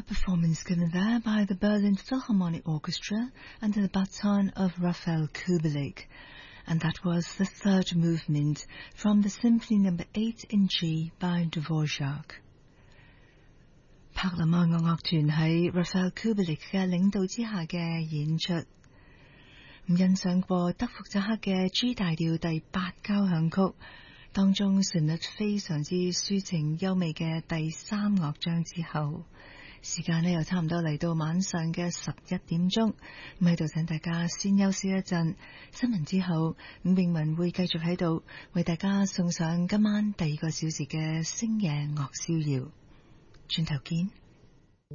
performance given there by the Berlin Philharmonic Orchestra under the baton of Rafael Kubelik, and that was the third movement from the Symphony No. 8 in G by Dvorak. 柏林愛樂樂團喺 Rafael Kubelik 嘅領導之下嘅演出，欣賞過德弗扎克嘅 G 大調第8交響曲，當中旋律非常之抒情優美嘅第3樂章之後，時間呢又差唔多嚟到晚上嘅11點鐘，喺度請大家先休息一陣，新聞之後伍詠文會繼續喺度為大家送上今晚第2個小時嘅星夜樂逍遙，轉頭見。